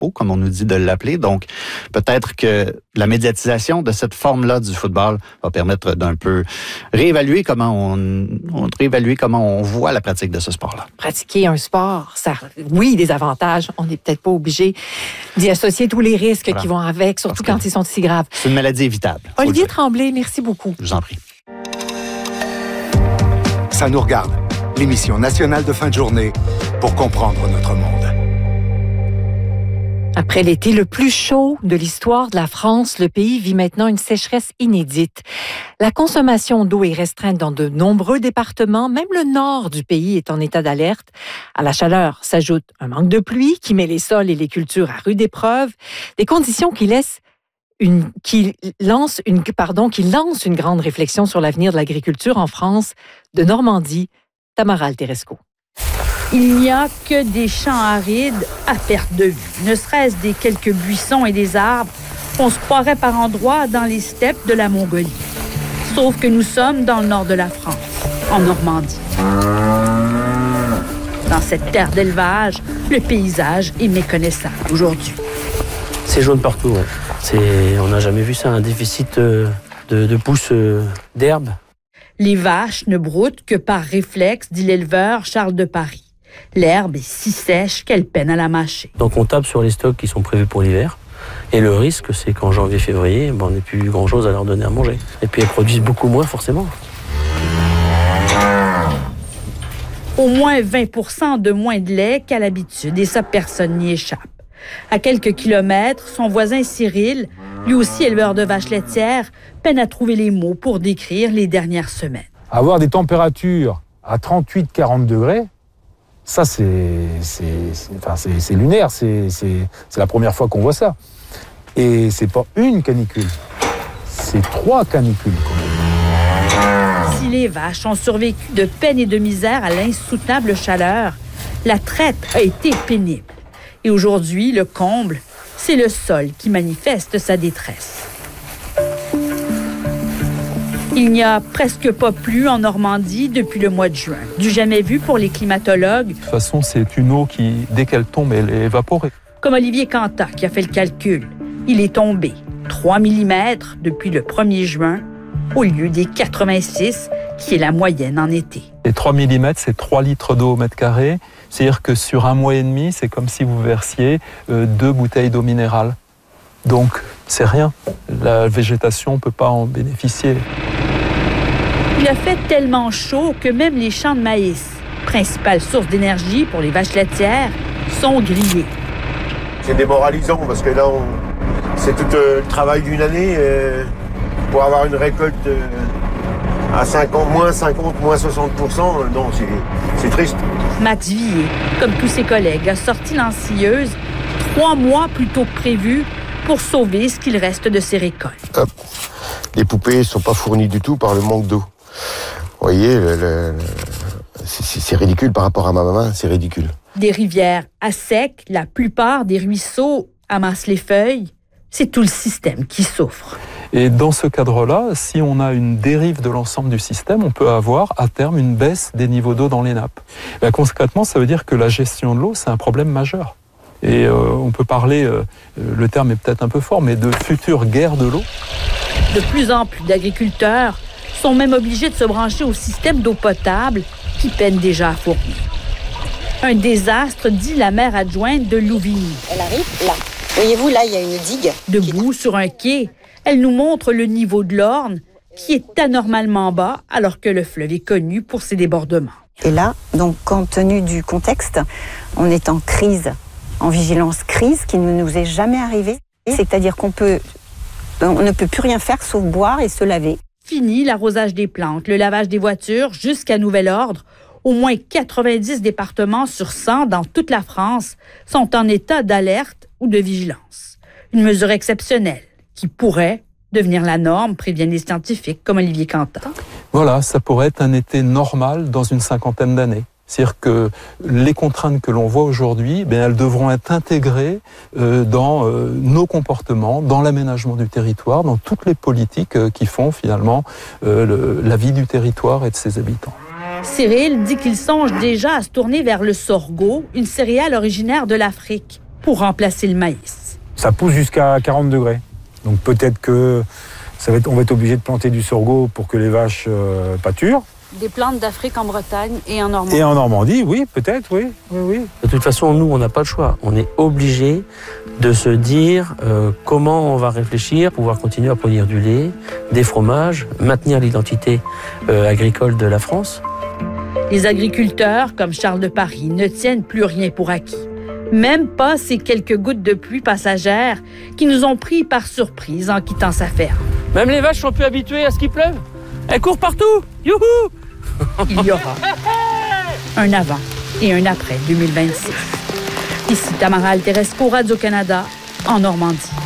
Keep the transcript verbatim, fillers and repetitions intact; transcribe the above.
chapeau, comme on nous dit de l'appeler. Donc, peut-être que la médiatisation de cette forme-là du football va permettre d'un peu réévaluer comment on, on réévaluer comment on voit la pratique de ce sport-là. Pratiquer un sport, ça, oui, des avantages. On n'est peut-être pas obligé d'y associer tous les risques voilà. qui vont avec, surtout quand ils sont si graves. C'est une maladie évitable. Olivier Tremblay, merci beaucoup. Je vous en prie. Ça nous regarde, l'émission nationale de fin de journée pour comprendre notre monde. Après l'été le plus chaud de l'histoire de la France, le pays vit maintenant une sécheresse inédite. La consommation d'eau est restreinte dans de nombreux départements, même le nord du pays est en état d'alerte. À la chaleur s'ajoute un manque de pluie qui met les sols et les cultures à rude épreuve, des conditions qui laissent une, qui lancent une, pardon, qui lancent une grande réflexion sur l'avenir de l'agriculture en France. De Normandie, Tamara Alteresco. Il n'y a que des champs arides à perte de vue, ne serait-ce des quelques buissons et des arbres qu'on se croirait par endroits dans les steppes de la Mongolie. Sauf que nous sommes dans le nord de la France, en Normandie. Dans cette terre d'élevage, le paysage est méconnaissable aujourd'hui. C'est jaune partout, ouais. C'est, on n'a jamais vu ça, un déficit de, de pousses d'herbe. Les vaches ne broutent que par réflexe, dit l'éleveur Charles de Paris. L'herbe est si sèche qu'elle peine à la mâcher. Donc on tape sur les stocks qui sont prévus pour l'hiver. Et le risque, c'est qu'en janvier-février, ben, on n'ait plus grand-chose à leur donner à manger. Et puis elles produisent beaucoup moins, forcément. Au moins vingt pour cent de moins de lait qu'à l'habitude, et ça, personne n'y échappe. À quelques kilomètres, son voisin Cyril, lui aussi éleveur de vaches laitières, peine à trouver les mots pour décrire les dernières semaines. Avoir des températures à trente-huit à quarante degrés, ça, c'est, c'est, c'est, enfin, c'est, c'est lunaire, c'est, c'est, c'est la première fois qu'on voit ça. Et c'est pas une canicule, c'est trois canicules. Si les vaches ont survécu de peine et de misère à l'insoutenable chaleur, la traite a été pénible. Et aujourd'hui, le comble, c'est le sol qui manifeste sa détresse. Il n'y a presque pas plu en Normandie depuis le mois de juin. Du jamais vu pour les climatologues. De toute façon, c'est une eau qui, dès qu'elle tombe, elle est évaporée. Comme Olivier Cantat qui a fait le calcul. Il est tombé trois millimètres depuis le premier juin au lieu des quatre-vingt-six qui est la moyenne en été. Et trois millimètres, c'est trois litres d'eau au mètre carré. C'est-à-dire que sur un mois et demi, c'est comme si vous versiez euh, deux bouteilles d'eau minérale. Donc, c'est rien. La végétation ne peut pas en bénéficier. Il a fait tellement chaud que même les champs de maïs, principale source d'énergie pour les vaches laitières, sont grillés. C'est démoralisant parce que là, on... c'est tout euh, le travail d'une année euh, pour avoir une récolte euh, à cinquante, moins cinquante, moins soixante pour cent. Euh, non, c'est, c'est triste. Max Villiers, comme tous ses collègues, a sorti l'ensilleuse trois mois plus tôt que prévu pour sauver ce qu'il reste de ses récoltes. Hop. Les poupées ne sont pas fournies du tout par le manque d'eau. Vous voyez, le, le, c'est, c'est ridicule par rapport à ma maman, c'est ridicule. Des rivières à sec, la plupart des ruisseaux amassent les feuilles. C'est tout le système qui souffre. Et dans ce cadre-là, si on a une dérive de l'ensemble du système, on peut avoir à terme une baisse des niveaux d'eau dans les nappes. Ben, concrètement, ça veut dire que la gestion de l'eau, c'est un problème majeur. Et euh, on peut parler, euh, le terme est peut-être un peu fort, mais de future guerre de l'eau. De plus en plus d'agriculteurs sont même obligés de se brancher au système d'eau potable qui peine déjà à fournir. Un désastre, dit la maire adjointe de Louvigny. Elle arrive là. Voyez-vous, là, il y a une digue. Debout sur un quai, elle nous montre le niveau de l'Orne qui est anormalement bas alors que le fleuve est connu pour ses débordements. Et là, donc, compte tenu du contexte, on est en crise, en vigilance crise qui ne nous est jamais arrivée. C'est-à-dire qu'on peut, on ne peut plus rien faire sauf boire et se laver. Fini l'arrosage des plantes, le lavage des voitures jusqu'à nouvel ordre. Au moins quatre-vingt-dix départements sur cent dans toute la France sont en état d'alerte ou de vigilance. Une mesure exceptionnelle qui pourrait devenir la norme, préviennent les scientifiques comme Olivier Cantat. Voilà, ça pourrait être un été normal dans une cinquantaine d'années. C'est-à-dire que les contraintes que l'on voit aujourd'hui, bien, elles devront être intégrées euh, dans euh, nos comportements, dans l'aménagement du territoire, dans toutes les politiques euh, qui font finalement euh, le, la vie du territoire et de ses habitants. Cyril dit qu'il songe déjà à se tourner vers le sorgho, une céréale originaire de l'Afrique. pour remplacer le maïs. Ça pousse jusqu'à quarante degrés. Donc peut-être que ça va être, on va être obligé de planter du sorgho pour que les vaches euh, pâturent. Des plantes d'Afrique en Bretagne et en Normandie. Et en Normandie, oui, peut-être, oui, oui, oui. De toute façon, nous, on n'a pas le choix. On est obligé de se dire euh, comment on va réfléchir, pouvoir continuer à produire du lait, des fromages, maintenir l'identité euh, agricole de la France. Les agriculteurs, comme Charles de Paris, ne tiennent plus rien pour acquis. Même pas ces quelques gouttes de pluie passagères qui nous ont pris par surprise en quittant sa ferme. Même les vaches sont plus habituées à ce qu'il pleuve. Elles courent partout. Youhou! Il y aura un avant et un après deux mille vingt-six. Ici Tamara Alteresco, Radio-Canada, en Normandie.